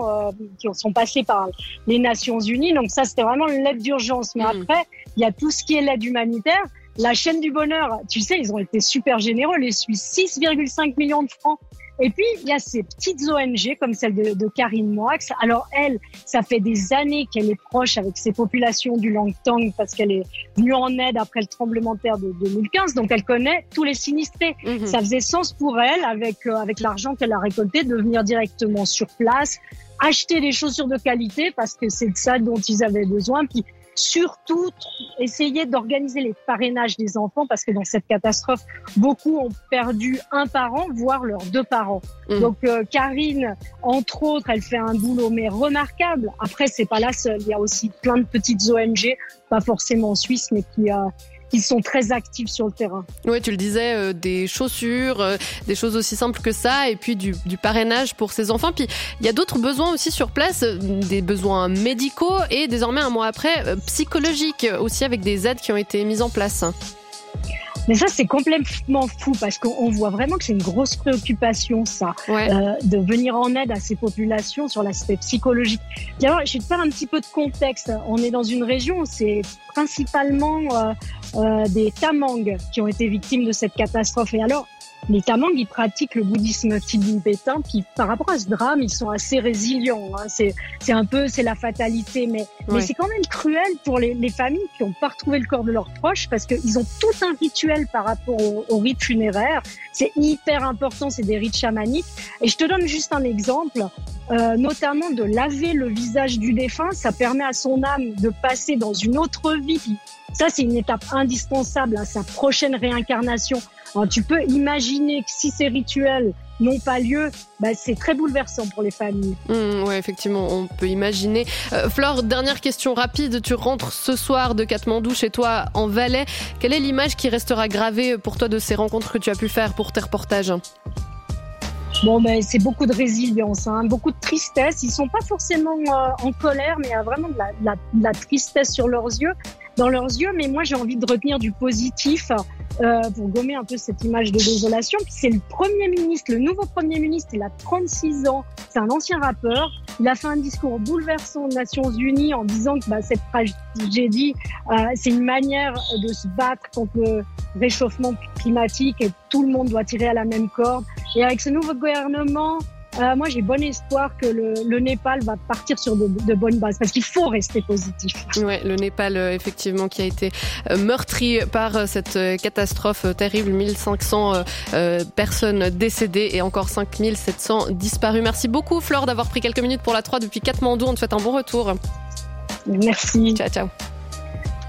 qui sont passées par les Nations Unies. Donc ça, c'était vraiment l'aide d'urgence. Mais après, il y a tout ce qui est l'aide humanitaire. La chaîne du bonheur, tu sais, ils ont été super généreux. Les Suisses, 6,5 millions de francs. Et puis, il y a ces petites ONG comme celle de Karine Moix. Alors, elle, ça fait des années qu'elle est proche avec ces populations du Langtang parce qu'elle est venue en aide après le tremblement de terre de 2015. Donc, elle connaît tous les sinistrés. Ça faisait sens pour elle, avec l'argent qu'elle a récolté, de venir directement sur place, acheter des chaussures de qualité parce que c'est de ça dont ils avaient besoin. Puis, surtout, essayer d'organiser les parrainages des enfants parce que dans cette catastrophe, beaucoup ont perdu un parent, voire leurs deux parents. Donc, Karine, entre autres, elle fait un boulot mais remarquable. Après, c'est pas la seule. Il y a aussi plein de petites ONG, pas forcément en Suisse, mais qui sont très actifs sur le terrain. Oui, tu le disais, des chaussures, des choses aussi simples que ça, et puis du parrainage pour ces enfants. Puis il y a d'autres besoins aussi sur place, des besoins médicaux et désormais, un mois après, psychologiques aussi, avec des aides qui ont été mises en place. Mais ça, c'est complètement fou parce qu'on voit vraiment que c'est une grosse préoccupation, ça, de venir en aide à ces populations sur l'aspect psychologique. Puis alors, je vais te faire un petit peu de contexte. On est dans une région où c'est principalement des Tamangs qui ont été victimes de cette catastrophe. Et alors, les Tamangs, ils pratiquent le bouddhisme tibétain, puis par rapport à ce drame, ils sont assez résilients. Hein. C'est la fatalité, mais c'est quand même cruel pour les familles qui n'ont pas retrouvé le corps de leurs proches, parce qu'ils ont tout un rituel par rapport au rite funéraire. C'est hyper important, c'est des rites chamaniques. Et je te donne juste un exemple, notamment de laver le visage du défunt. Ça permet à son âme de passer dans une autre vie. Ça, c'est une étape indispensable à sa prochaine réincarnation. Alors, tu peux imaginer que si ces rituels n'ont pas lieu, c'est très bouleversant pour les familles. Oui, effectivement, on peut imaginer. Flore, dernière question rapide. Tu rentres ce soir de Katmandou chez toi en Valais. Quelle est l'image qui restera gravée pour toi de ces rencontres que tu as pu faire pour tes reportages ? Bon, c'est beaucoup de résilience, beaucoup de tristesse. Ils sont pas forcément en colère, mais il y a vraiment de la tristesse dans leurs yeux. Mais moi, j'ai envie de retenir du positif pour gommer un peu cette image de désolation. Puis c'est le nouveau Premier ministre, il a 36 ans. C'est un ancien rappeur. Il a fait un discours bouleversant aux Nations Unies en disant que cette tragédie, c'est une manière de se battre contre le réchauffement climatique et tout le monde doit tirer à la même corde. Et avec ce nouveau gouvernement, moi j'ai bon espoir que le Népal va partir sur de bonnes bases parce qu'il faut rester positif. Ouais, le Népal effectivement qui a été meurtri par cette catastrophe terrible, 1500 personnes décédées et encore 5700 disparus. Merci beaucoup Flore d'avoir pris quelques minutes pour la 3 depuis Katmandou. On te souhaite un bon retour. Merci. Ciao.